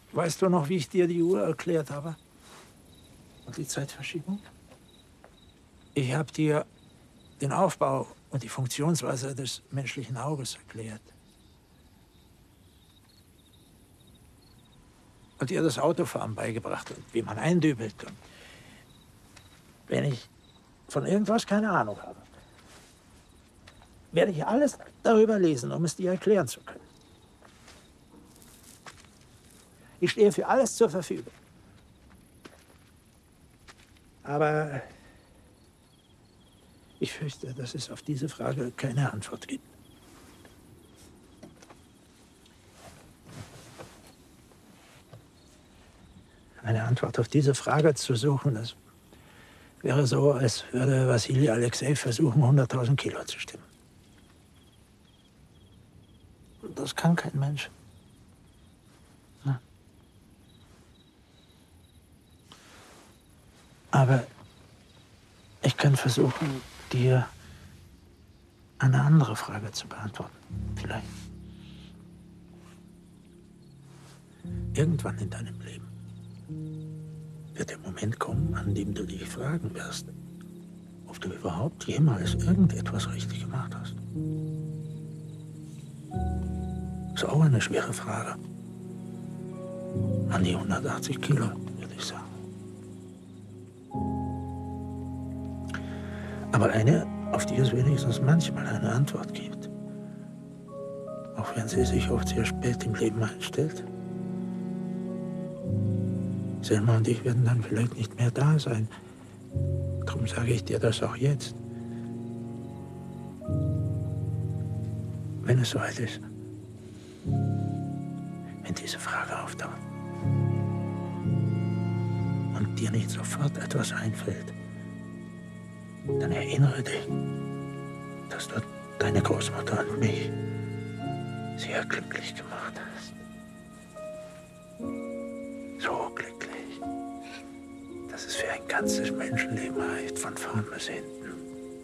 Weißt du noch, wie ich dir die Uhr erklärt habe? Und die Zeitverschiebung? Ich habe dir den Aufbau und die Funktionsweise des menschlichen Auges erklärt. Und dir das Autofahren beigebracht und wie man eindübelt. Und wenn ich von irgendwas keine Ahnung habe, werde ich alles darüber lesen, um es dir erklären zu können. Ich stehe für alles zur Verfügung. Aber ich fürchte, dass es auf diese Frage keine Antwort gibt. Eine Antwort auf diese Frage zu suchen, das wäre so, als würde Wassili Alexejew versuchen, 100.000 Kilo zu stemmen. Das kann kein Mensch. Ja. Aber ich kann versuchen, dir eine andere Frage zu beantworten. Vielleicht. Irgendwann in deinem Leben wird der Moment kommen, an dem du dich fragen wirst, ob du überhaupt jemals irgendetwas richtig gemacht hast. Ist auch eine schwere Frage. An die 180 Kilo, würde ich sagen. Aber eine, auf die es wenigstens manchmal eine Antwort gibt. Auch wenn sie sich oft sehr spät im Leben einstellt. Selma und ich werden dann vielleicht nicht mehr da sein. Darum sage ich dir das auch jetzt. Wenn es soweit ist. Wenn diese Frage auftaucht. Und dir nicht sofort etwas einfällt, dann erinnere dich, dass du deine Großmutter und mich sehr glücklich gemacht hast. So glücklich, dass es für ein ganzes Menschenleben reicht, von vorn bis hin.